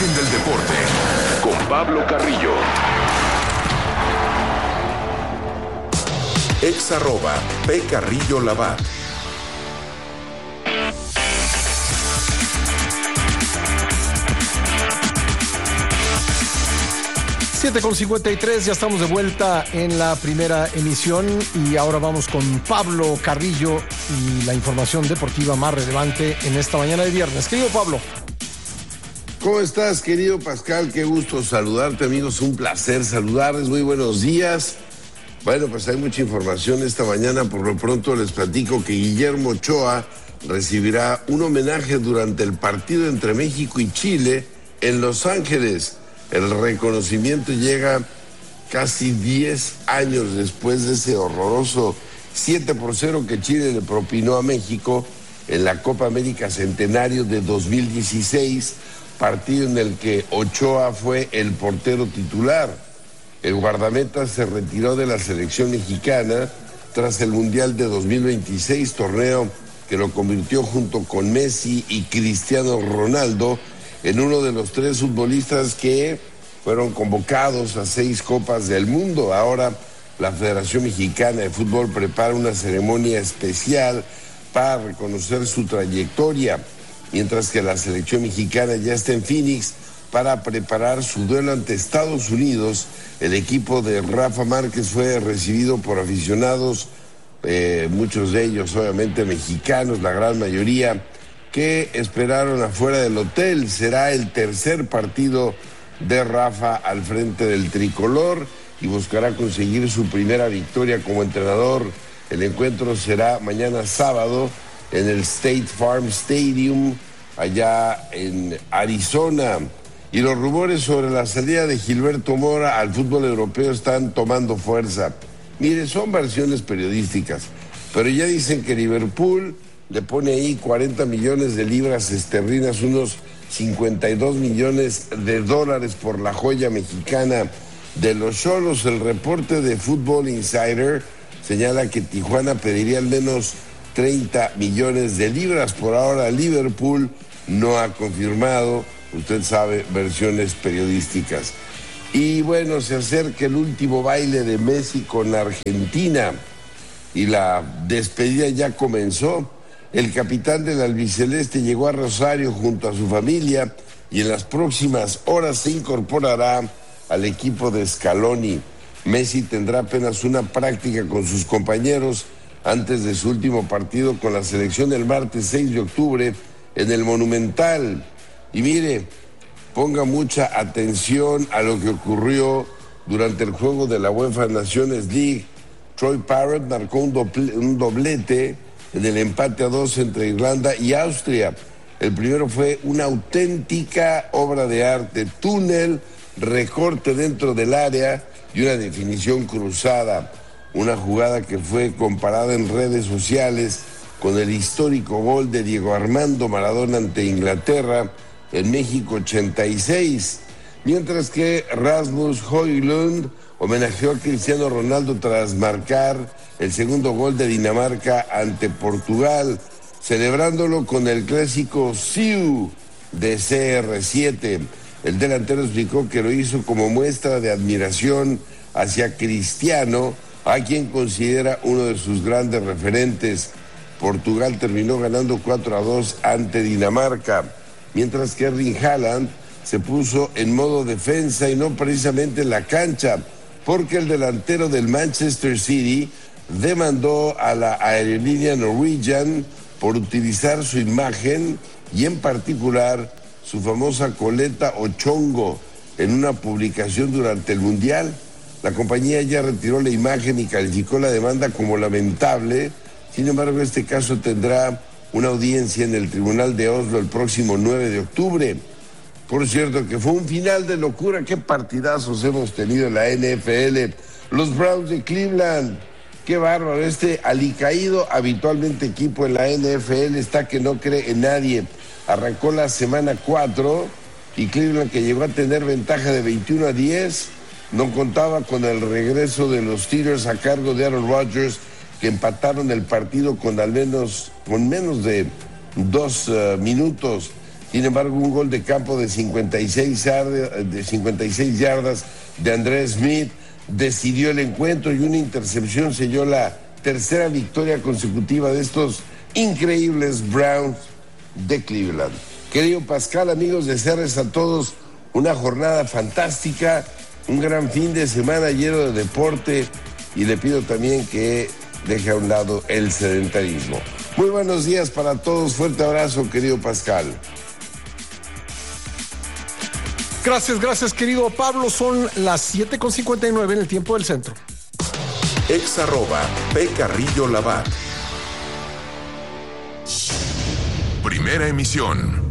imagen del deporte con Pablo Carrillo. @PCarrilloLabat. 7:53, ya estamos de vuelta en la primera emisión y ahora vamos con Pablo Carrillo y la información deportiva más relevante en esta mañana de viernes. Querido Pablo. ¿Cómo estás, querido Pascal? Qué gusto saludarte, amigos. Un placer saludarles. Muy buenos días. Bueno, pues hay mucha información esta mañana. Por lo pronto les platico que Guillermo Ochoa recibirá un homenaje durante el partido entre México y Chile en Los Ángeles. El reconocimiento llega casi 10 años después de ese horroroso 7-0 que Chile le propinó a México en la Copa América Centenario de 2016, partido en el que Ochoa fue el portero titular. El guardameta se retiró de la selección mexicana tras el Mundial de 2026, torneo que lo convirtió junto con Messi y Cristiano Ronaldo en uno de los 3 futbolistas que fueron convocados a 6 Copas del Mundo. Ahora la Federación Mexicana de Fútbol prepara una ceremonia especial para reconocer su trayectoria, mientras que la selección mexicana ya está en Phoenix para preparar su duelo ante Estados Unidos. El equipo de Rafa Márquez fue recibido por aficionados, muchos de ellos obviamente mexicanos, la gran mayoría, que esperaron afuera del hotel. Será el tercer partido de Rafa al frente del tricolor y buscará conseguir su primera victoria como entrenador. El encuentro será mañana sábado en el State Farm Stadium, allá en Arizona. Y los rumores sobre la salida de Gilberto Mora al fútbol europeo están tomando fuerza. Mire, son versiones periodísticas, pero ya dicen que Liverpool le pone ahí 40 millones de libras esterlinas, unos 52 millones de dólares por la joya mexicana de los Xolos. El reporte de Football Insider señala que Tijuana pediría al menos 30 millones de libras. Por ahora Liverpool no ha confirmado, usted sabe, versiones periodísticas. Y bueno, se acerca el último baile de Messi con Argentina y la despedida ya comenzó. El capitán del albiceleste llegó a Rosario junto a su familia y en las próximas horas se incorporará al equipo de Scaloni. Messi tendrá apenas una práctica con sus compañeros antes de su último partido con la selección el martes 6 de octubre en el Monumental. Y mire, ponga mucha atención a lo que ocurrió durante el juego de la UEFA Nations League. Troy Parrott marcó un doblete en el empate a 2 entre Irlanda y Austria. El primero fue una auténtica obra de arte, túnel, recorte dentro del área y una definición cruzada. Una jugada que fue comparada en redes sociales con el histórico gol de Diego Armando Maradona ante Inglaterra en México 86. Mientras que Rasmus Højlund homenajeó a Cristiano Ronaldo tras marcar el segundo gol de Dinamarca ante Portugal, celebrándolo con el clásico Siu de CR7. El delantero explicó que lo hizo como muestra de admiración hacia Cristiano, a quien considera uno de sus grandes referentes. Portugal terminó ganando 4-2 ante Dinamarca, mientras que Erling Haaland se puso en modo defensa y no precisamente en la cancha, porque el delantero del Manchester City demandó a la aerolínea Norwegian por utilizar su imagen y en particular su famosa coleta o chongo en una publicación durante el Mundial. La compañía ya retiró la imagen y calificó la demanda como lamentable. Sin embargo, este caso tendrá una audiencia en el Tribunal de Oslo el próximo 9 de octubre. Por cierto, que fue un final de locura. Qué partidazos hemos tenido en la NFL. Los Browns de Cleveland, qué bárbaro. Este alicaído habitualmente equipo en la NFL está que no cree en nadie. Arrancó la semana 4 y Cleveland, que llegó a tener ventaja de 21-10, no contaba con el regreso de los Steelers a cargo de Aaron Rodgers, que empataron el partido con menos de 2 minutos. Sin embargo, un gol de campo de 56 yardas de Andrés Smith decidió el encuentro, y una intercepción selló la tercera victoria consecutiva de estos increíbles Browns de Cleveland. Querido Pascal, amigos, desearles a todos una jornada fantástica, un gran fin de semana lleno de deporte, y le pido también que deje a un lado el sedentarismo. Muy buenos días para todos, fuerte abrazo, querido Pascal. Gracias, querido Pablo. Son las 7:59 en el tiempo del centro. @PCarrilloLabat. Primera emisión.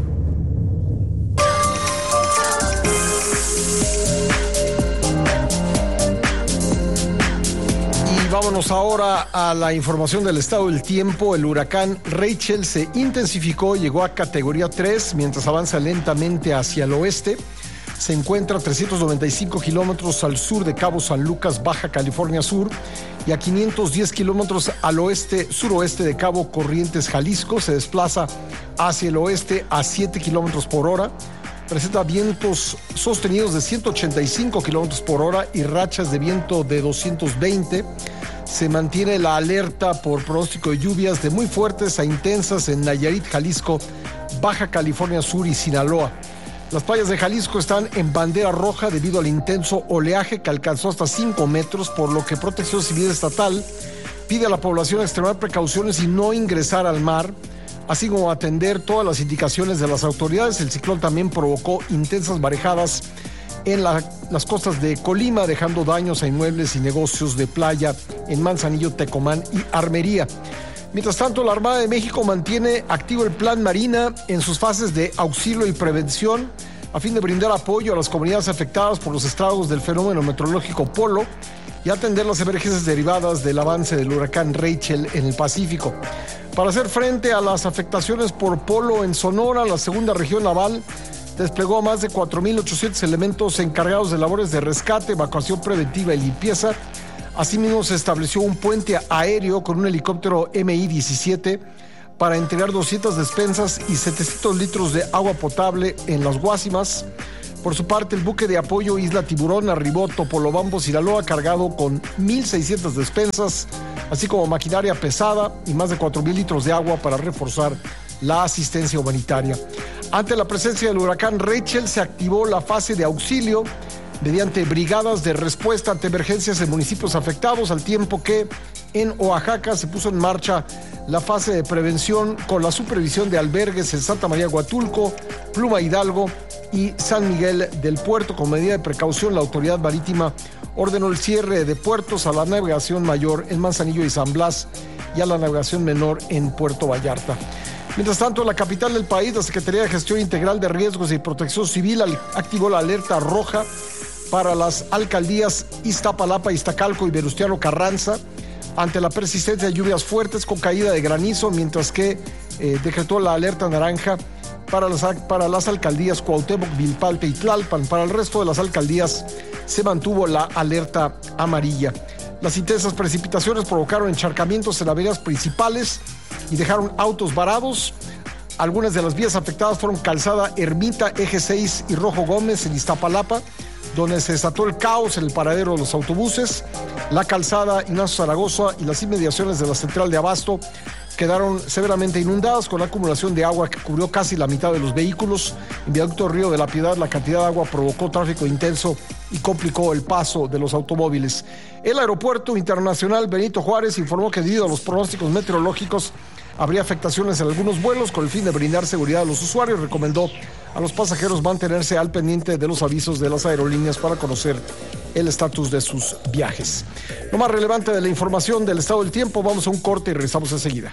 Vámonos ahora a la información del estado del tiempo. El huracán Rachel se intensificó, llegó a categoría 3 mientras avanza lentamente hacia el oeste. Se encuentra a 395 kilómetros al sur de Cabo San Lucas, Baja California Sur, y a 510 kilómetros al suroeste de Cabo Corrientes, Jalisco. Se desplaza hacia el oeste a 7 kilómetros por hora. Presenta vientos sostenidos de 185 kilómetros por hora y rachas de viento de 220. Se mantiene la alerta por pronóstico de lluvias de muy fuertes a intensas en Nayarit, Jalisco, Baja California Sur y Sinaloa. Las playas de Jalisco están en bandera roja debido al intenso oleaje que alcanzó hasta 5 metros, por lo que Protección Civil Estatal pide a la población extremar precauciones y no ingresar al mar, así como atender todas las indicaciones de las autoridades. El ciclón también provocó intensas marejadas en las costas de Colima, dejando daños a inmuebles y negocios de playa en Manzanillo, Tecomán y Armería. Mientras tanto, la Armada de México mantiene activo el Plan Marina en sus fases de auxilio y prevención a fin de brindar apoyo a las comunidades afectadas por los estragos del fenómeno meteorológico Polo y atender las emergencias derivadas del avance del huracán Rachel en el Pacífico. Para hacer frente a las afectaciones por Polo en Sonora, la segunda región naval desplegó a más de 4,800 elementos encargados de labores de rescate, evacuación preventiva y limpieza. Asimismo, se estableció un puente aéreo con un helicóptero Mi-17 para entregar 200 despensas y 700 litros de agua potable en las Guasimas. Por su parte, el buque de apoyo Isla Tiburón arribó a Topolobampo, Sinaloa, cargado con 1,600 despensas, así como maquinaria pesada y más de 4,000 litros de agua para reforzar la asistencia humanitaria. Ante la presencia del huracán Rachel, se activó la fase de auxilio mediante brigadas de respuesta ante emergencias en municipios afectados, al tiempo que en Oaxaca se puso en marcha la fase de prevención con la supervisión de albergues en Santa María Huatulco, Pluma Hidalgo y San Miguel del Puerto. Con medida de precaución, la autoridad marítima ordenó el cierre de puertos a la navegación mayor en Manzanillo y San Blas y a la navegación menor en Puerto Vallarta. Mientras tanto, en la capital del país, la Secretaría de Gestión Integral de Riesgos y Protección Civil activó la alerta roja para las alcaldías Iztapalapa, Iztacalco y Venustiano Carranza ante la persistencia de lluvias fuertes con caída de granizo, mientras que decretó la alerta naranja para las alcaldías Cuauhtémoc, Vilpalta y Tlalpan. Para el resto de las alcaldías se mantuvo la alerta amarilla. Las intensas precipitaciones provocaron encharcamientos en avenidas principales y dejaron autos varados. Algunas de las vías afectadas fueron Calzada Ermita, Eje 6 y Rojo Gómez en Iztapalapa, donde se desató el caos en el paradero de los autobuses. La calzada Ignacio Zaragoza y las inmediaciones de la central de abasto quedaron severamente inundadas con la acumulación de agua que cubrió casi la mitad de los vehículos. En Viaducto Río de la Piedad, la cantidad de agua provocó tráfico intenso y complicó el paso de los automóviles. El Aeropuerto Internacional Benito Juárez informó que debido a los pronósticos meteorológicos habría afectaciones en algunos vuelos. Con el fin de brindar seguridad a los usuarios, recomendó a los pasajeros mantenerse al pendiente de los avisos de las aerolíneas para conocer el estatus de sus viajes. Lo más relevante de la información del estado del tiempo, vamos a un corte y regresamos enseguida.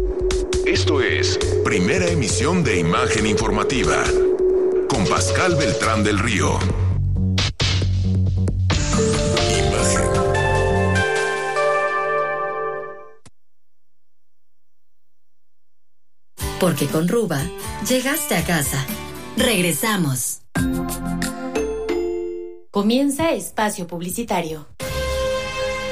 Esto es Primera Emisión de Imagen Informativa con Pascal Beltrán del Río. Porque con Ruba llegaste a casa. Regresamos. Comienza espacio publicitario.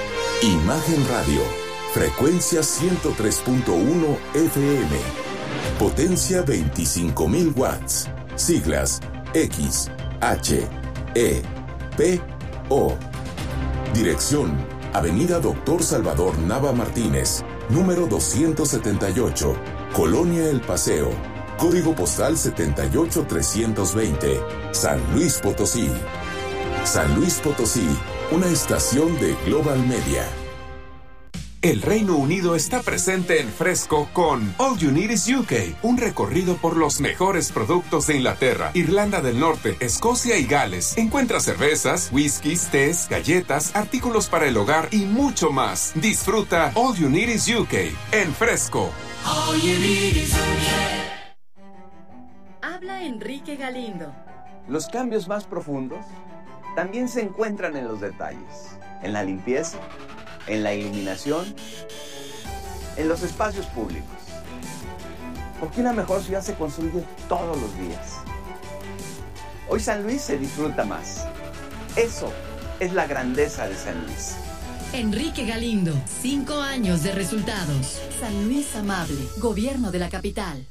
Imagen Radio, frecuencia 103.1 FM. Potencia 25,000 watts. Siglas X, H, E, P, O. Dirección: Avenida Doctor Salvador Nava Martínez, número 278, Colonia El Paseo. Código postal 78320, San Luis Potosí. San Luis Potosí, una estación de Global Media. El Reino Unido está presente en Fresco con All You Need Is UK, un recorrido por los mejores productos de Inglaterra, Irlanda del Norte, Escocia y Gales. Encuentra cervezas, whiskies, tés, galletas, artículos para el hogar y mucho más. Disfruta All You Need Is UK en Fresco. All you need is UK. Habla Enrique Galindo. Los cambios más profundos también se encuentran en los detalles, en la limpieza, en la iluminación, en los espacios públicos. Porque una mejor ciudad se construye todos los días. Hoy San Luis se disfruta más. Eso es la grandeza de San Luis. Enrique Galindo, 5 años de resultados. San Luis Amable, Gobierno de la Capital.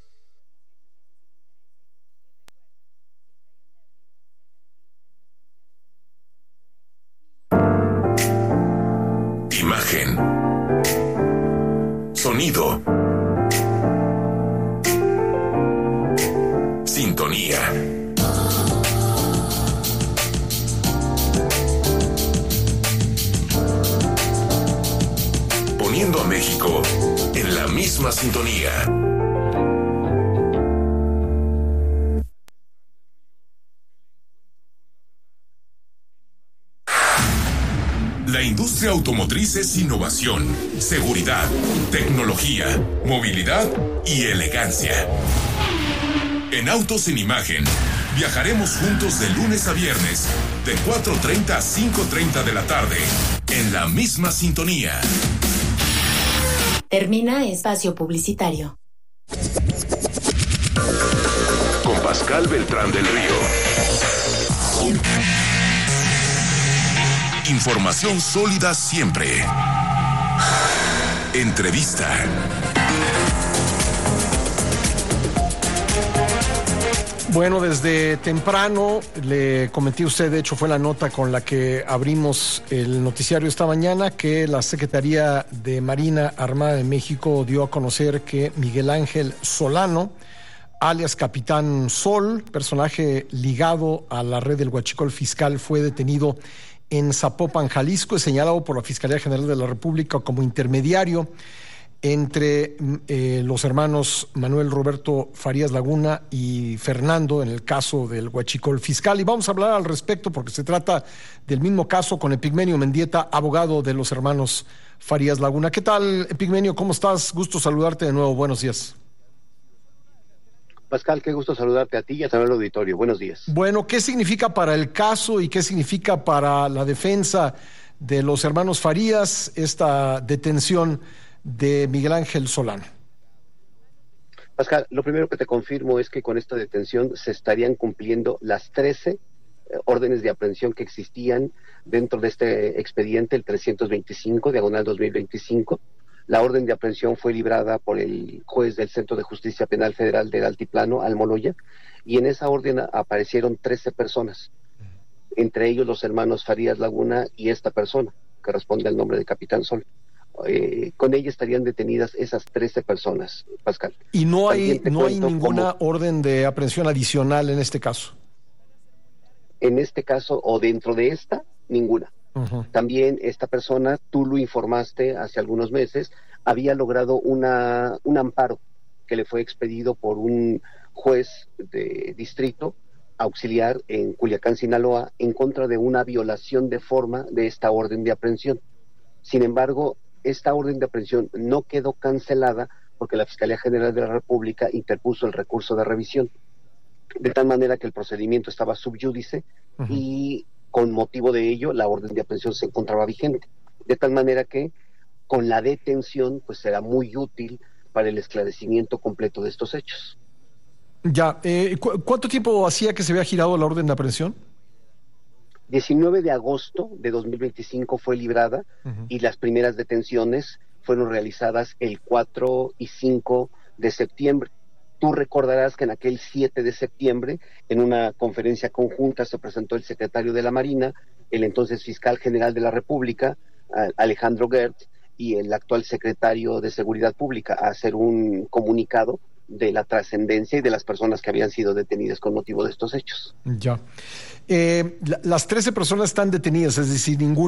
Imagen. Sonido. Sintonía. Poniendo a México en la misma sintonía. La industria automotriz es innovación, seguridad, tecnología, movilidad y elegancia. En Autos en Imagen, viajaremos juntos de lunes a viernes, de 4:30 a 5:30 de la tarde, en la misma sintonía. Termina espacio publicitario. Con Pascal Beltrán del Río. Información sólida siempre. Entrevista. Bueno, desde temprano le comenté a usted, de hecho fue la nota con la que abrimos el noticiario esta mañana, que la Secretaría de Marina Armada de México dio a conocer que Miguel Ángel Solano, alias Capitán Sol, personaje ligado a la red del Huachicol Fiscal, fue detenido en Zapopan, Jalisco, es señalado por la Fiscalía General de la República como intermediario entre los hermanos Manuel Roberto Farías Laguna y Fernando en el caso del Huachicol Fiscal. Y vamos a hablar al respecto porque se trata del mismo caso con Epigmenio Mendieta, abogado de los hermanos Farías Laguna. ¿Qué tal, Epigmenio? ¿Cómo estás? Gusto saludarte de nuevo. Buenos días. Pascal, qué gusto saludarte a ti y a todo el auditorio. Buenos días. Bueno, ¿qué significa para el caso y qué significa para la defensa de los hermanos Farías esta detención de Miguel Ángel Solano? Pascal, lo primero que te confirmo es que con esta detención se estarían cumpliendo las 13 órdenes de aprehensión que existían dentro de este expediente, el 325, diagonal 2025. La orden de aprehensión fue librada por el juez del Centro de Justicia Penal Federal del Altiplano, Almoloya, y en esa orden aparecieron 13 personas, entre ellos los hermanos Farías Laguna y esta persona, que responde al nombre de Capitán Sol. Con ella estarían detenidas esas 13 personas, Pascal. ¿Y no hay ninguna orden de aprehensión adicional en este caso? En este caso, o dentro de esta, ninguna. Uh-huh. También esta persona, tú lo informaste hace algunos meses, había logrado un amparo que le fue expedido por un juez de distrito auxiliar en Culiacán, Sinaloa, en contra de una violación de forma de esta orden de aprehensión. Sin embargo, esta orden de aprehensión no quedó cancelada porque la Fiscalía General de la República interpuso el recurso de revisión, de tal manera que el procedimiento estaba sub iudice. Uh-huh. Y con motivo de ello, la orden de aprehensión se encontraba vigente. De tal manera que con la detención, pues será muy útil para el esclarecimiento completo de estos hechos. Ya, ¿cuánto tiempo hacía que se había girado la orden de aprehensión? 19 de agosto de 2025 fue librada. Uh-huh. Y las primeras detenciones fueron realizadas el 4 y 5 de septiembre. Tú recordarás que en aquel 7 de septiembre, en una conferencia conjunta, se presentó el secretario de la Marina, el entonces fiscal general de la República, Alejandro Gertz, y el actual secretario de Seguridad Pública, a hacer un comunicado de la trascendencia y de las personas que habían sido detenidas con motivo de estos hechos. Ya. Las 13 personas están detenidas, es decir, ningún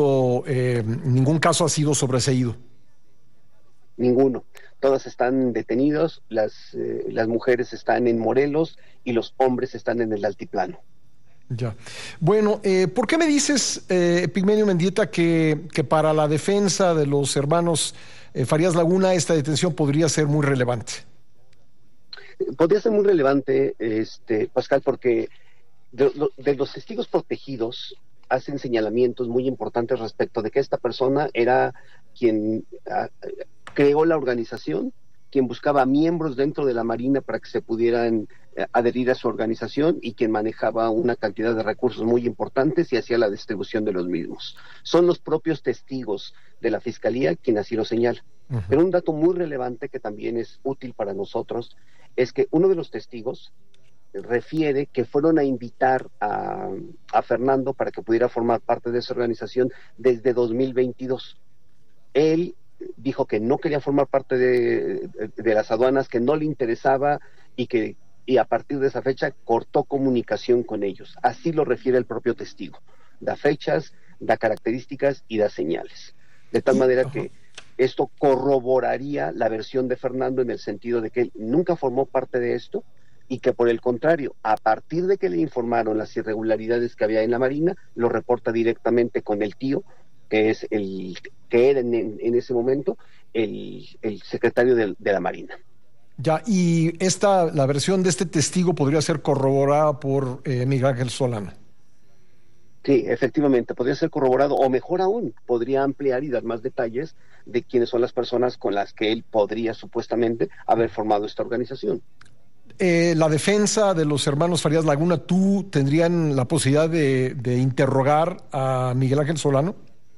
caso ha sido sobreseído. Ninguno. Todas están detenidos, las mujeres están en Morelos y los hombres están en el altiplano. Ya. Bueno, ¿por qué me dices, Epigmenio Mendieta, que para la defensa de los hermanos Farías Laguna esta detención podría ser muy relevante? Podría ser muy relevante, Pascal, porque de los testigos protegidos hacen señalamientos muy importantes respecto de que esta persona era quien creó la organización, quien buscaba miembros dentro de la Marina para que se pudieran adherir a su organización y quien manejaba una cantidad de recursos muy importantes y hacía la distribución de los mismos. Son los propios testigos de la Fiscalía quien así lo señala. Uh-huh. Pero un dato muy relevante que también es útil para nosotros es que uno de los testigos refiere que fueron a invitar a Fernando para que pudiera formar parte de esa organización desde 2022. Él dijo que no quería formar parte de las aduanas, que no le interesaba y a partir de esa fecha cortó comunicación con ellos. Así lo refiere el propio testigo. Da fechas, da características y da señales. De tal manera que esto corroboraría la versión de Fernando en el sentido de que él nunca formó parte de esto y que por el contrario, a partir de que le informaron las irregularidades que había en la Marina, lo reporta directamente con el tío, que es que era en ese momento el secretario de la Marina. Ya, y la versión de este testigo podría ser corroborada por Miguel Ángel Solano. Sí, efectivamente, podría ser corroborado, o mejor aún, podría ampliar y dar más detalles de quiénes son las personas con las que él podría supuestamente haber formado esta organización. La defensa de los hermanos Farías Laguna, ¿tú tendrían la posibilidad de interrogar a Miguel Ángel Solano?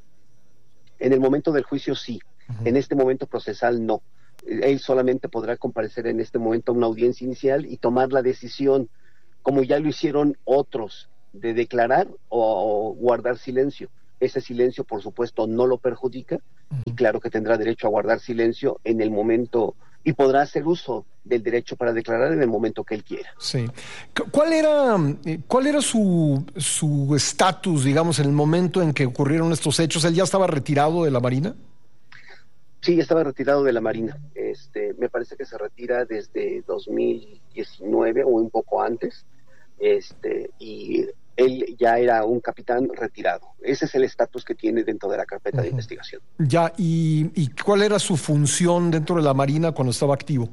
En el momento del juicio sí, en este momento procesal no. Él solamente podrá comparecer en este momento a una audiencia inicial y tomar la decisión, como ya lo hicieron otros, de declarar o guardar silencio. Ese silencio, por supuesto, no lo perjudica y claro que tendrá derecho a guardar silencio en el momento y podrá hacer uso del derecho para declarar en el momento que él quiera. Sí. ¿Cuál era su estatus, digamos, en el momento en que ocurrieron estos hechos? ¿Él ya estaba retirado de la Marina? Sí, estaba retirado de la Marina. Me parece que se retira desde 2019 o un poco antes. Y él ya era un capitán retirado. Ese es el estatus que tiene dentro de la carpeta de investigación. Ya, ¿y cuál era su función dentro de la Marina cuando estaba activo?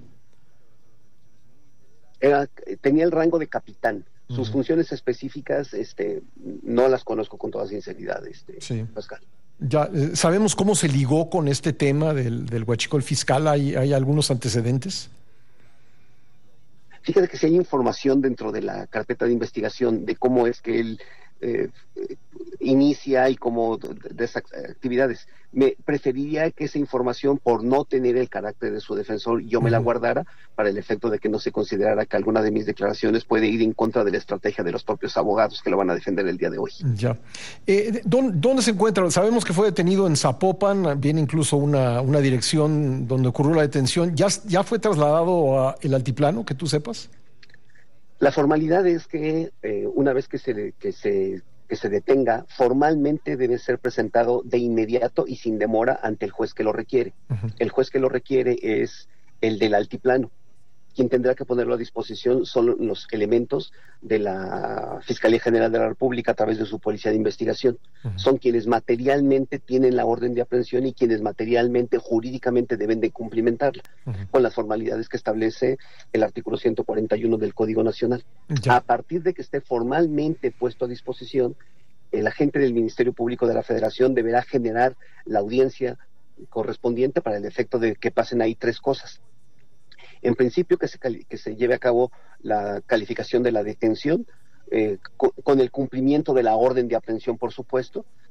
Tenía el rango de capitán. Sus funciones específicas no las conozco con toda sinceridad, sí. Pascal. Ya, ¿sabemos cómo se ligó con este tema del huachicol fiscal? ¿Hay algunos antecedentes? Fíjate que si hay información dentro de la carpeta de investigación de cómo es que él inicia y cómo de esas actividades. Me preferiría que esa información, por no tener el carácter de su defensor, yo me la guardara para el efecto de que no se considerara que alguna de mis declaraciones puede ir en contra de la estrategia de los propios abogados que lo van a defender el día de hoy. Ya. ¿Dónde se encuentra? Sabemos que fue detenido en Zapopan, viene incluso una dirección donde ocurrió la detención. ¿Ya fue trasladado a el altiplano, que tú sepas? La formalidad es que una vez que se detenga, formalmente debe ser presentado de inmediato y sin demora ante el juez que lo requiere. El juez que lo requiere es el del altiplano. Quien tendrá que ponerlo a disposición son los elementos de la Fiscalía General de la República a través de su Policía de Investigación. Son quienes materialmente tienen la orden de aprehensión y quienes materialmente, jurídicamente deben de cumplimentarla con las formalidades que establece el artículo 141 del Código Nacional. A partir de que esté formalmente puesto a disposición, el agente del Ministerio Público de la Federación deberá generar la audiencia correspondiente para el efecto de que pasen ahí tres cosas. En principio, que se lleve a cabo la calificación de la detención con el cumplimiento de la orden de aprehensión, por supuesto.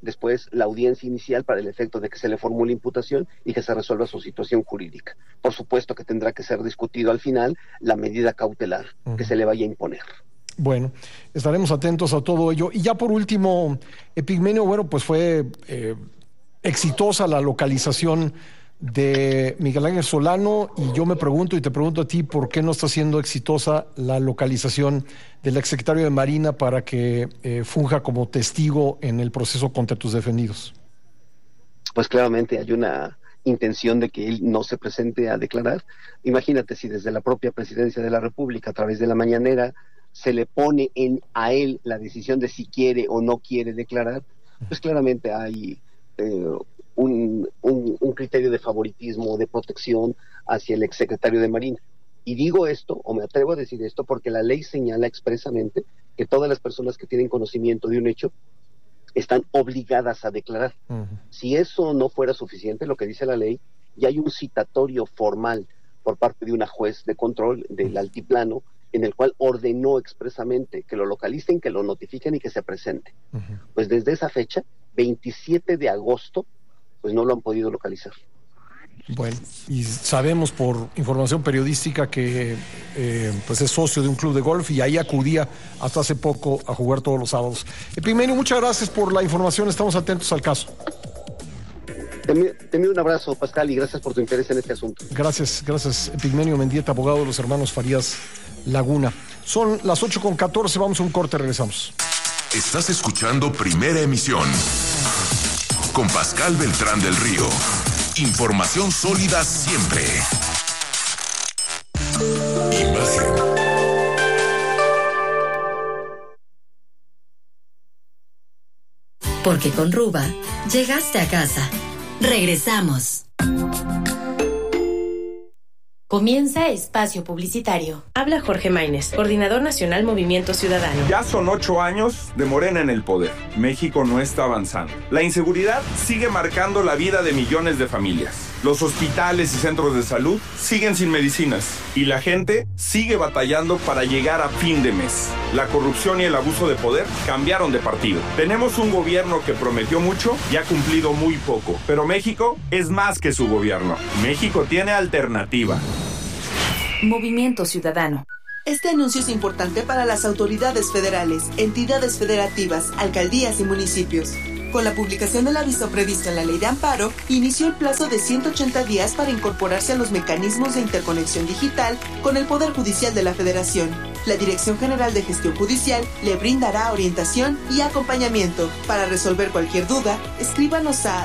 después la audiencia inicial para el efecto de que se le formule imputación y que se resuelva su situación jurídica. Por supuesto que tendrá que ser discutido al final la medida cautelar que se le vaya a imponer. Bueno, estaremos atentos a todo ello. Y ya por último, Epigmenio, bueno, pues fue exitosa la localización de Miguel Ángel Solano, y yo me pregunto y te pregunto a ti, ¿por qué no está siendo exitosa la localización del exsecretario de Marina para que funja como testigo en el proceso contra tus defendidos? Pues claramente hay una intención de que él no se presente a declarar. Imagínate si desde la propia Presidencia de la República, a través de la mañanera, se le pone a él la decisión de si quiere o no quiere declarar, pues claramente hay un criterio de favoritismo, de protección hacia el exsecretario de Marina. Y digo esto, o me atrevo a decir esto, porque la ley señala expresamente que todas las personas que tienen conocimiento de un hecho están obligadas a declarar. Si eso no fuera suficiente, lo que dice la ley, ya hay un citatorio formal por parte de una juez de control del altiplano, en el cual ordenó expresamente que lo localicen, que lo notifiquen y que se presente. Pues desde esa fecha, 27 de agosto, pues no lo han podido localizar. Bueno, y sabemos por información periodística que pues es socio de un club de golf y ahí acudía hasta hace poco a jugar todos los sábados. Epigmenio, muchas gracias por la información, estamos atentos al caso. Te envío un abrazo, Pascal, y gracias por tu interés en este asunto. Gracias, Epigmenio Mendieta, abogado de los hermanos Farías Laguna. Son las 8:14, vamos a un corte, regresamos. Estás escuchando Primera Emisión con Pascal Beltrán del Río. Información sólida siempre. Imagen. Porque con Ruba llegaste a casa. Regresamos. Comienza Espacio Publicitario. Habla Jorge Maínez, Coordinador Nacional Movimiento Ciudadano. Ya son 8 años de Morena en el poder. México no está avanzando. La inseguridad sigue marcando la vida de millones de familias. Los hospitales y centros de salud siguen sin medicinas. Y la gente sigue batallando para llegar a fin de mes. La corrupción y el abuso de poder cambiaron de partido. Tenemos un gobierno que prometió mucho y ha cumplido muy poco. Pero México es más que su gobierno. México tiene alternativa. Movimiento Ciudadano. Este anuncio es importante para las autoridades federales, entidades federativas, alcaldías y municipios. Con la publicación del aviso previsto en la Ley de Amparo, inició el plazo de 180 días para incorporarse a los mecanismos de interconexión digital con el Poder Judicial de la Federación. La Dirección General de Gestión Judicial le brindará orientación y acompañamiento. Para resolver cualquier duda, escríbanos a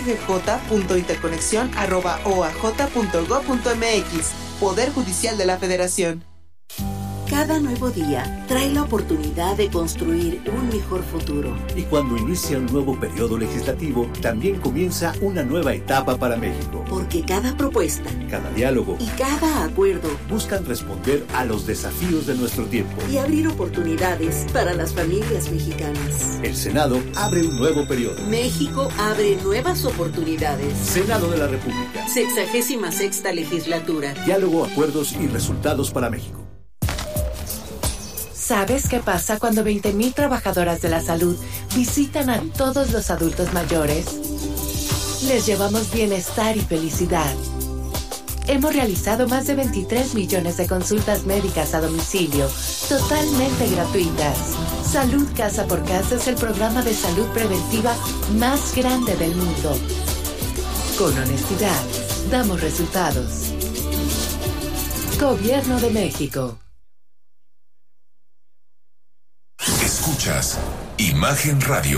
dggj.interconexion@oaj.gov.mx. Poder Judicial de la Federación. Cada nuevo día trae la oportunidad de construir un mejor futuro. Y cuando inicia un nuevo periodo legislativo, también comienza una nueva etapa para México. Porque cada propuesta, cada diálogo y cada acuerdo buscan responder a los desafíos de nuestro tiempo y abrir oportunidades para las familias mexicanas. El Senado abre un nuevo periodo. México abre nuevas oportunidades. Senado de la República. 66ª legislatura. Diálogo, acuerdos y resultados para México. ¿Sabes qué pasa cuando 20,000 trabajadoras de la salud visitan a todos los adultos mayores? Les llevamos bienestar y felicidad. Hemos realizado más de 23 millones de consultas médicas a domicilio, totalmente gratuitas. Salud Casa por Casa es el programa de salud preventiva más grande del mundo. Con honestidad, damos resultados. Gobierno de México. Escuchas Imagen Radio.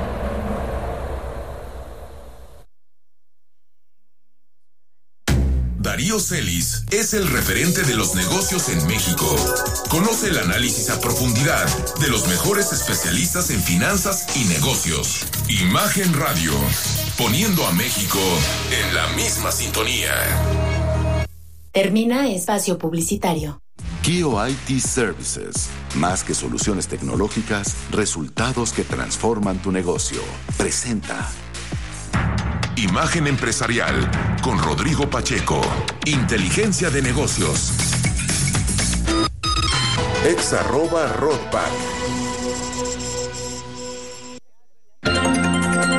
Darío Celis es el referente de los negocios en México. Conoce el análisis a profundidad de los mejores especialistas en finanzas y negocios. Imagen Radio, poniendo a México en la misma sintonía. Termina Espacio Publicitario. Kio IT Services. Más que soluciones tecnológicas, resultados que transforman tu negocio. Presenta Imagen Empresarial con Rodrigo Pacheco. Inteligencia de negocios. @Rodpack.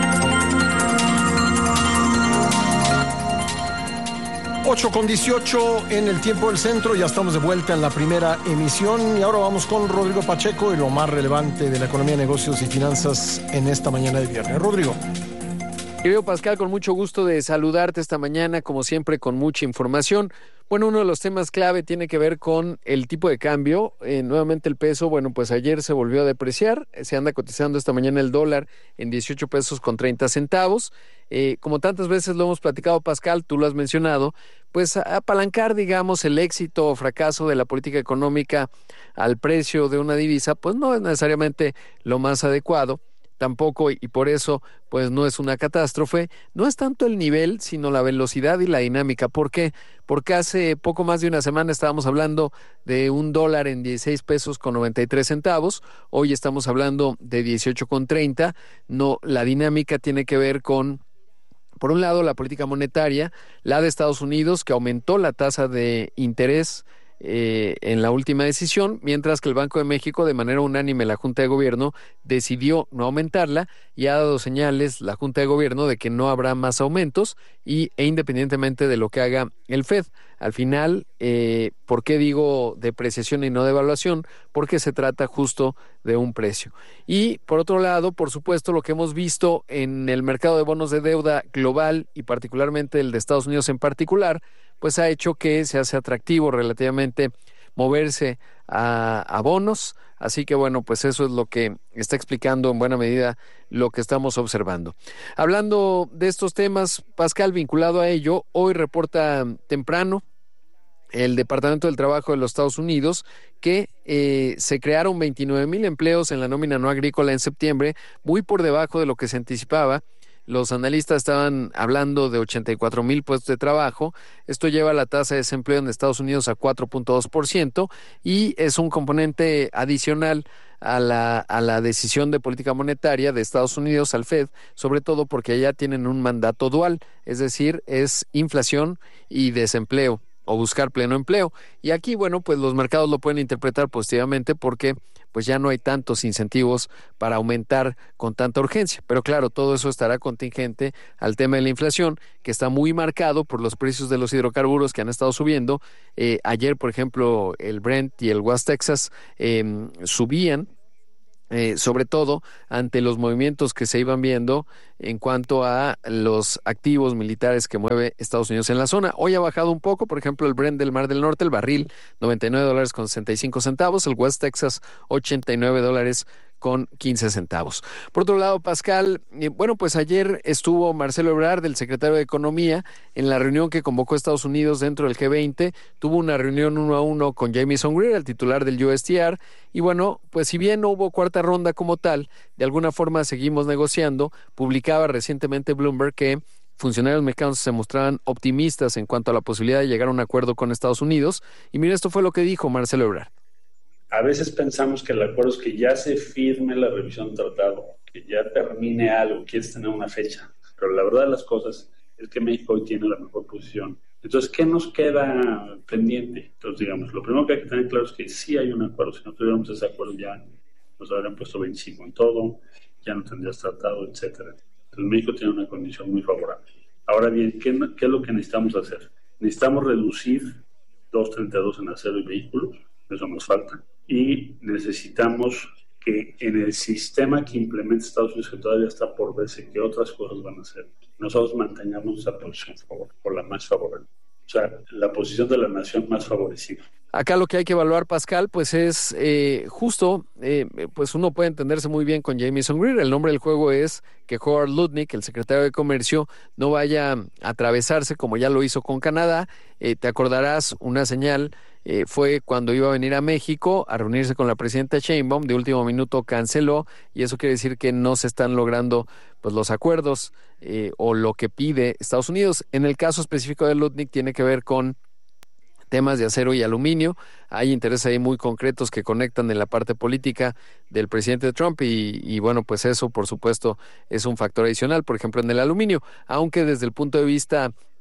8:18 en el tiempo del centro, ya estamos de vuelta en la primera emisión y ahora vamos con Rodrigo Pacheco y lo más relevante de la economía, negocios y finanzas en esta mañana de viernes. Rodrigo. Querido Pascal, con mucho gusto de saludarte esta mañana, como siempre con mucha información. Bueno, uno de los temas clave tiene que ver con el tipo de cambio. Nuevamente el peso, bueno, pues ayer se volvió a depreciar. Se anda cotizando esta mañana el dólar en 18 pesos con 30 centavos. Como tantas veces lo hemos platicado, Pascal, tú lo has mencionado, pues apalancar, digamos, el éxito o fracaso de la política económica al precio de una divisa, pues no es necesariamente lo más adecuado. Tampoco, y por eso, pues no es una catástrofe, no es tanto el nivel, sino la velocidad y la dinámica. ¿Por qué? Porque hace poco más de una semana estábamos hablando de un dólar en 16 pesos con 93 centavos, hoy estamos hablando de 18 con 30. No, la dinámica tiene que ver con, por un lado, la política monetaria, la de Estados Unidos, que aumentó la tasa de interés en la última decisión, mientras que el Banco de México, de manera unánime, la Junta de Gobierno decidió no aumentarla y ha dado señales la Junta de Gobierno de que no habrá más aumentos e independientemente de lo que haga el FED. Al final, ¿por qué digo depreciación y no devaluación? Porque se trata justo de un precio. Y por otro lado, por supuesto, lo que hemos visto en el mercado de bonos de deuda global y particularmente el de Estados Unidos en particular, pues ha hecho que se hace atractivo relativamente moverse a bonos. Así que bueno, pues eso es lo que está explicando en buena medida lo que estamos observando. Hablando de estos temas, Pascal, vinculado a ello, hoy reporta temprano el Departamento del Trabajo de los Estados Unidos que se crearon 29,000 empleos en la nómina no agrícola en septiembre, muy por debajo de lo que se anticipaba. Los analistas estaban hablando de 84,000 puestos de trabajo. Esto lleva la tasa de desempleo en Estados Unidos a 4.2% y es un componente adicional a la decisión de política monetaria de Estados Unidos, al FED, sobre todo porque allá tienen un mandato dual, es decir, es inflación y desempleo o buscar pleno empleo. Y aquí, bueno, pues los mercados lo pueden interpretar positivamente porque pues ya no hay tantos incentivos para aumentar con tanta urgencia. Pero claro, todo eso estará contingente al tema de la inflación, que está muy marcado por los precios de los hidrocarburos que han estado subiendo. Ayer, por ejemplo, el Brent y el West Texas subían, sobre todo ante los movimientos que se iban viendo en cuanto a los activos militares que mueve Estados Unidos en la zona. Hoy ha bajado un poco, por ejemplo, el Brent del Mar del Norte, el barril, $99.65, el West Texas, $89.15. Por otro lado, Pascal, bueno, pues ayer estuvo Marcelo Ebrard, el secretario de Economía, en la reunión que convocó Estados Unidos dentro del G20. Tuvo una reunión 1-a-1 con Jamieson Greer, el titular del USTR, y bueno, pues si bien no hubo cuarta ronda como tal, de alguna forma seguimos negociando. Publicaba recientemente Bloomberg que funcionarios mexicanos se mostraban optimistas en cuanto a la posibilidad de llegar a un acuerdo con Estados Unidos, y mira, esto fue lo que dijo Marcelo Ebrard. A veces pensamos que el acuerdo es que ya se firme la revisión del tratado, que ya termine algo, quieres tener una fecha. Pero la verdad de las cosas es que México hoy tiene la mejor posición. Entonces, ¿qué nos queda pendiente? Entonces, digamos, lo primero que hay que tener claro es que sí hay un acuerdo. Si no tuviéramos ese acuerdo ya nos habrían puesto 25 en todo, ya no tendrías tratado, etcétera. Entonces, México tiene una condición muy favorable. Ahora bien, ¿qué es lo que necesitamos hacer? Necesitamos reducir 232 en acero y vehículos, eso nos falta. Y necesitamos que en el sistema que implementa Estados Unidos, que todavía está por verse qué otras cosas van a hacer, nosotros mantengamos esa posición por la más favorable. O sea, la posición de la nación más favorecida. Acá lo que hay que evaluar, Pascal, pues es justo, pues uno puede entenderse muy bien con Jamieson Greer. El nombre del juego es que Howard Lutnick, el secretario de Comercio, no vaya a atravesarse como ya lo hizo con Canadá. Te acordarás, una señal fue cuando iba a venir a México a reunirse con la presidenta Sheinbaum, de último minuto canceló, y eso quiere decir que no se están logrando pues los acuerdos o lo que pide Estados Unidos. En el caso específico de Lutnick tiene que ver con temas de acero y aluminio. Hay intereses ahí muy concretos que conectan en la parte política del presidente Trump y bueno, pues eso por supuesto es un factor adicional, por ejemplo en el aluminio, aunque desde el punto de vista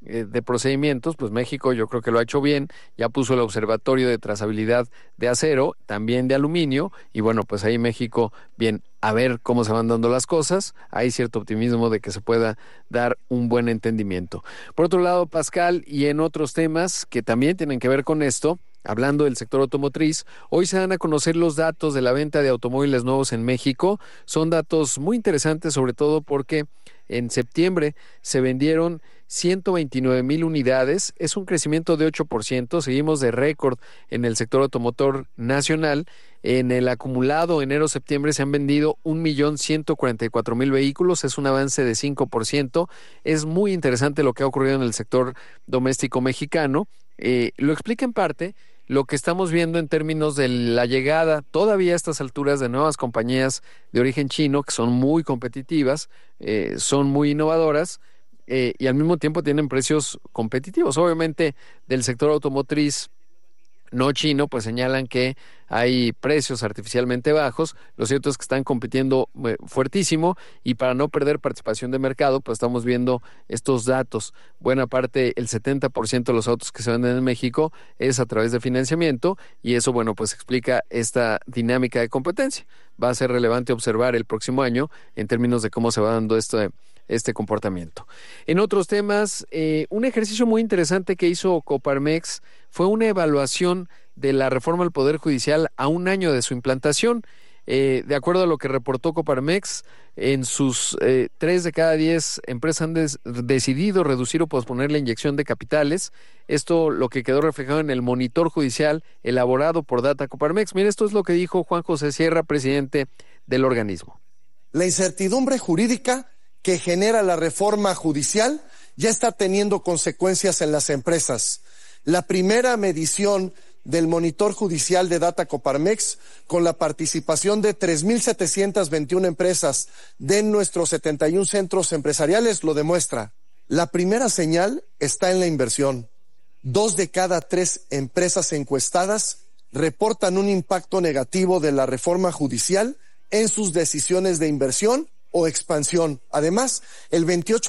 de procedimientos, pues México yo creo que lo ha hecho bien, ya puso el observatorio de trazabilidad de acero, también de aluminio, y bueno, pues ahí México, bien, a ver cómo se van dando las cosas, hay cierto optimismo de que se pueda dar un buen entendimiento. Por otro lado, Pascal, y en otros temas que también tienen que ver con esto, hablando del sector automotriz, hoy se dan a conocer los datos de la venta de automóviles nuevos en México. Son datos muy interesantes, sobre todo porque en septiembre se vendieron 129,000 unidades, es un crecimiento de 8%, seguimos de récord en el sector automotor nacional. En el acumulado enero-septiembre se han vendido 1,144,000 vehículos, es un avance de 5%. Es muy interesante lo que ha ocurrido en el sector doméstico mexicano. Lo explica en parte lo que estamos viendo en términos de la llegada todavía a estas alturas de nuevas compañías de origen chino que son muy competitivas, son muy innovadoras y al mismo tiempo tienen precios competitivos. Obviamente del sector automotriz no chino, pues señalan que hay precios artificialmente bajos. Lo cierto es que están compitiendo fuertísimo y para no perder participación de mercado, pues estamos viendo estos datos. Buena parte, el 70% de los autos que se venden en México es a través de financiamiento y eso, bueno, pues explica esta dinámica de competencia. Va a ser relevante observar el próximo año en términos de cómo se va dando este comportamiento. En otros temas, un ejercicio muy interesante que hizo Coparmex fue una evaluación de la reforma del Poder Judicial a un año de su implantación. De acuerdo a lo que reportó Coparmex, en sus 3 de cada 10 empresas han decidido reducir o posponer la inyección de capitales. Esto lo que quedó reflejado en el monitor judicial elaborado por Data Coparmex. Mire, esto es lo que dijo Juan José Sierra, presidente del organismo. La incertidumbre jurídica que genera la reforma judicial ya está teniendo consecuencias en las empresas. La primera medición del monitor judicial de Data Coparmex, con la participación de 3,721 empresas de nuestros 71 centros empresariales, lo demuestra. La primera señal está en la inversión. 2 de cada 3 empresas encuestadas reportan un impacto negativo de la reforma judicial en sus decisiones de inversión o expansión. Además, el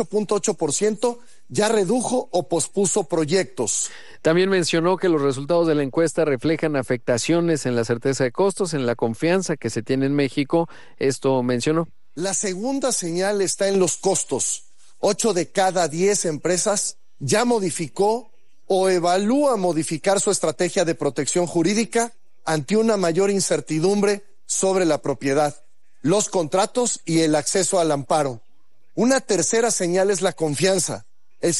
28.8% ya redujo o pospuso proyectos. También mencionó que los resultados de la encuesta reflejan afectaciones en la certeza de costos, en la confianza que se tiene en México. Esto mencionó. La segunda señal está en los costos. 8 de cada 10 empresas ya modificó o evalúa modificar su estrategia de protección jurídica ante una mayor incertidumbre sobre la propiedad, los contratos y el acceso al amparo. Una tercera señal es la confianza. El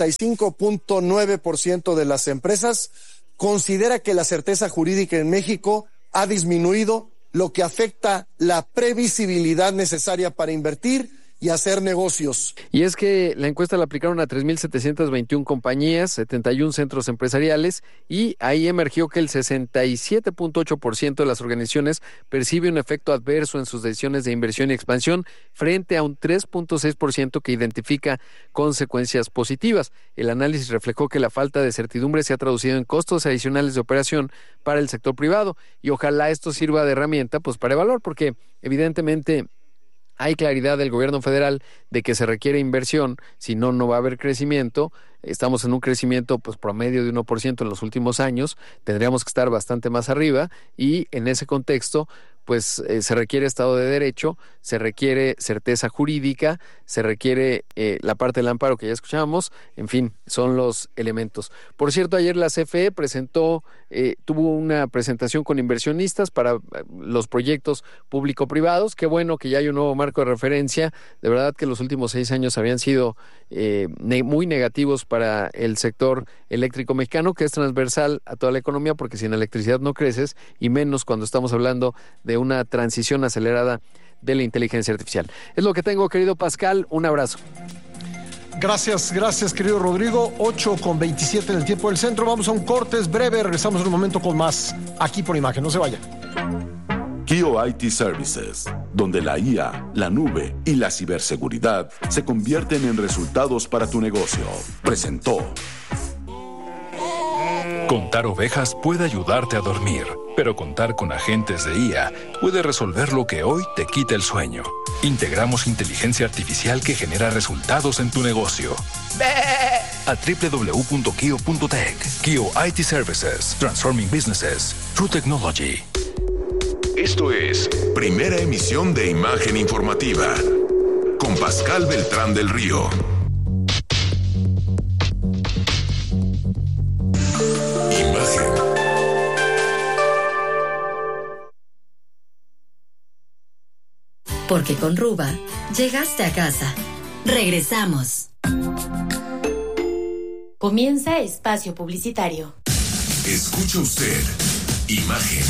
55.9% de las empresas considera que la certeza jurídica en México ha disminuido, lo que afecta la previsibilidad necesaria para invertir y hacer negocios. Y es que la encuesta la aplicaron a 3,721 compañías, 71 centros empresariales, y ahí emergió que el 67.8% de las organizaciones percibe un efecto adverso en sus decisiones de inversión y expansión, frente a un 3.6% que identifica consecuencias positivas. El análisis reflejó que la falta de certidumbre se ha traducido en costos adicionales de operación para el sector privado, y ojalá esto sirva de herramienta pues para evaluar, porque evidentemente hay claridad del gobierno federal de que se requiere inversión, si no, no va a haber crecimiento. Estamos en un crecimiento pues promedio de 1% en los últimos años, tendríamos que estar bastante más arriba y en ese contexto pues se requiere Estado de Derecho, se requiere certeza jurídica, se requiere la parte del amparo que ya escuchábamos, en fin, son los elementos. Por cierto, ayer la CFE tuvo una presentación con inversionistas para los proyectos público-privados. Qué bueno que ya hay un nuevo marco de referencia. De verdad que los últimos 6 años habían sido muy negativos para el sector eléctrico mexicano, que es transversal a toda la economía, porque sin electricidad no creces, y menos cuando estamos hablando de una transición acelerada de la inteligencia artificial. Es lo que tengo, querido Pascal. Un abrazo. Gracias, querido Rodrigo. 8:27 en el tiempo del centro. Vamos a un corte, es breve. Regresamos en un momento con más aquí por Imagen. No se vaya. Kio IT Services, donde la IA, la nube y la ciberseguridad se convierten en resultados para tu negocio, presentó. Contar ovejas puede ayudarte a dormir, pero contar con agentes de IA puede resolver lo que hoy te quita el sueño. Integramos inteligencia artificial que genera resultados en tu negocio. a www.kio.tech. Kio IT Services, Transforming Businesses, True Technology. Esto es Primera Emisión de Imagen Informativa con Pascal Beltrán del Río. Imagen. Porque con Ruba llegaste a casa. Regresamos. Comienza espacio publicitario. Escucha usted Imagen.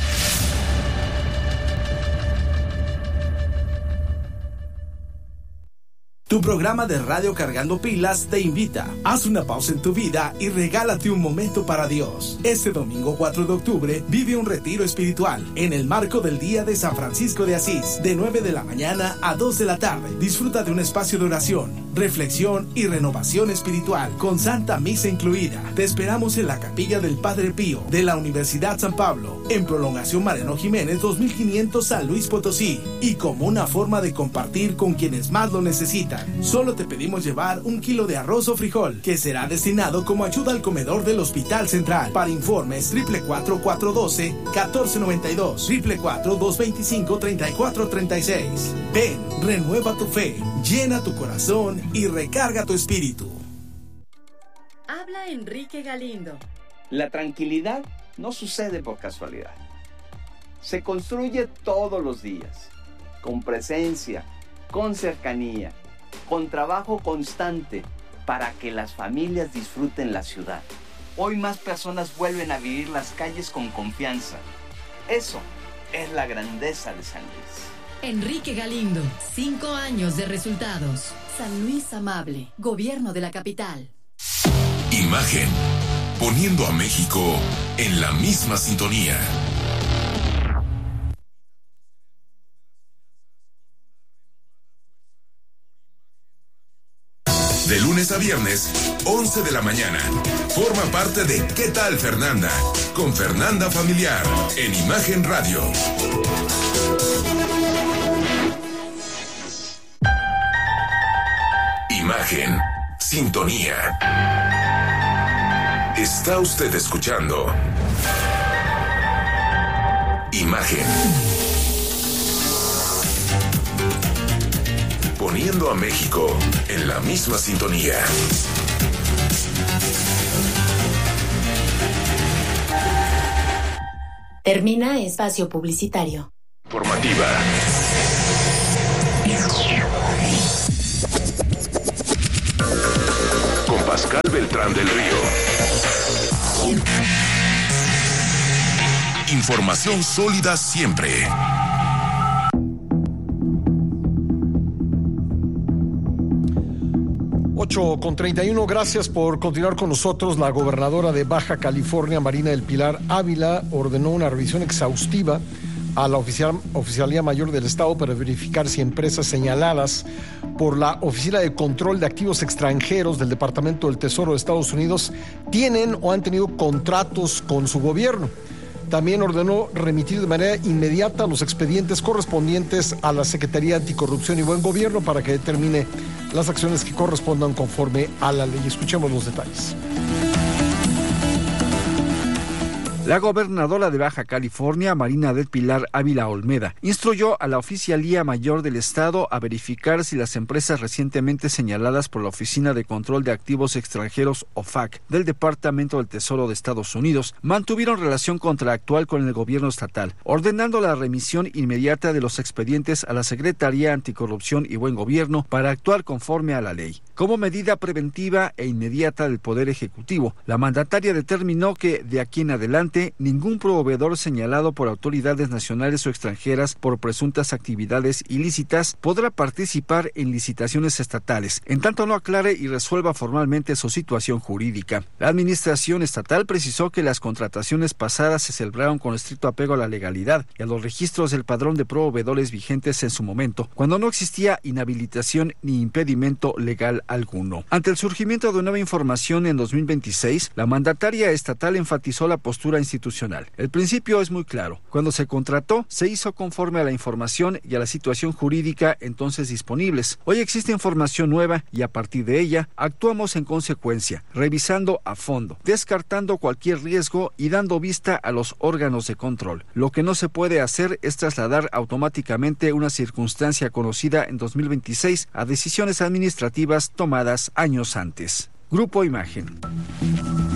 Tu programa de radio Cargando Pilas te invita. Haz una pausa en tu vida y regálate un momento para Dios. Este domingo 4 de octubre vive un retiro espiritual en el marco del Día de San Francisco de Asís, de 9 de la mañana a 2 de la tarde. Disfruta de un espacio de oración, reflexión y renovación espiritual con Santa Misa incluida. Te esperamos en la Capilla del Padre Pío de la Universidad San Pablo, en Prolongación Mariano Jiménez 2500 San Luis Potosí, y como una forma de compartir con quienes más lo necesitan. Solo te pedimos llevar 1 kilo de arroz o frijol, que será destinado como ayuda al comedor del Hospital Central. Para informes 444-412-1492, 444-225-3436. Ven, renueva tu fe, llena tu corazón y recarga tu espíritu. Habla Enrique Galindo. La tranquilidad no sucede por casualidad. Se construye todos los días, con presencia, con cercanía, con trabajo constante para que las familias disfruten la ciudad. Hoy más personas vuelven a vivir las calles con confianza. Eso es la grandeza de San Luis. Enrique Galindo, 5 años de resultados. San Luis Amable, Gobierno de la Capital. Imagen. Poniendo a México en la misma sintonía. De lunes a viernes, 11 de la mañana. Forma parte de ¿Qué tal, Fernanda? Con Fernanda Familiar, en Imagen Radio. Imagen. Sintonía. Está usted escuchando Imagen. Poniendo a México en la misma sintonía. Termina espacio publicitario. Informativa. Con Pascal Beltrán del Río. Información sólida siempre. 8:31, gracias por continuar con nosotros. La gobernadora de Baja California, Marina del Pilar Ávila, ordenó una revisión exhaustiva a la Oficialía Mayor del Estado para verificar si empresas señaladas por la Oficina de Control de Activos Extranjeros del Departamento del Tesoro de Estados Unidos tienen o han tenido contratos con su gobierno. También ordenó remitir de manera inmediata los expedientes correspondientes a la Secretaría Anticorrupción y Buen Gobierno para que determine las acciones que correspondan conforme a la ley. Escuchemos los detalles. La gobernadora de Baja California, Marina del Pilar Ávila Olmeda, instruyó a la Oficialía Mayor del Estado a verificar si las empresas recientemente señaladas por la Oficina de Control de Activos Extranjeros, OFAC, del Departamento del Tesoro de Estados Unidos, mantuvieron relación contractual con el gobierno estatal, ordenando la remisión inmediata de los expedientes a la Secretaría Anticorrupción y Buen Gobierno para actuar conforme a la ley. Como medida preventiva e inmediata del Poder Ejecutivo, la mandataria determinó que, de aquí en adelante, ningún proveedor señalado por autoridades nacionales o extranjeras por presuntas actividades ilícitas podrá participar en licitaciones estatales, en tanto no aclare y resuelva formalmente su situación jurídica. La administración estatal precisó que las contrataciones pasadas se celebraron con estricto apego a la legalidad y a los registros del padrón de proveedores vigentes en su momento, cuando no existía inhabilitación ni impedimento legal alguno. Ante el surgimiento de nueva información en 2026, la mandataria estatal enfatizó la postura institucional. El principio es muy claro. Cuando se contrató, se hizo conforme a la información y a la situación jurídica entonces disponibles. Hoy existe información nueva y a partir de ella actuamos en consecuencia, revisando a fondo, descartando cualquier riesgo y dando vista a los órganos de control. Lo que no se puede hacer es trasladar automáticamente una circunstancia conocida en 2026 a decisiones administrativas tomadas años antes. Grupo Imagen.